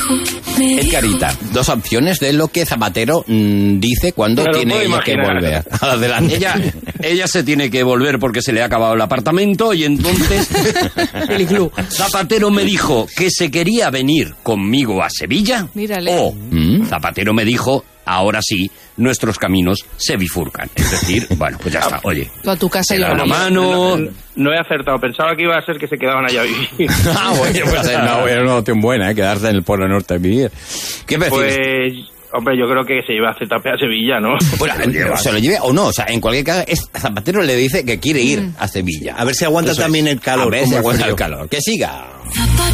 El Carita, dos opciones de lo que Zapatero dice cuando tiene ella que volver. Adelante. Ella se tiene que volver porque se le ha acabado el apartamento y entonces Zapatero me dijo que se quería venir conmigo a Sevilla. Mírale. O Zapatero me dijo, ahora sí, nuestros caminos se bifurcan. Es decir, bueno, pues ya está. Oye, tú a tu casa y se yo a dan la la mía. mano. No he acertado, pensaba que iba a ser que se quedaban allá a vivir. Bueno, pues es una opción buena, quedarse en el Polo Norte a vivir. ¿Qué prefieres? Pues, hombre, yo creo que se lleva a ZP a Sevilla, ¿no? Bueno, se lo lleve o no, o sea, en cualquier caso, Zapatero le dice que quiere ir a Sevilla. A ver si aguanta Eso también es. el calor. A ver si como aguanta frío. el calor. Que siga.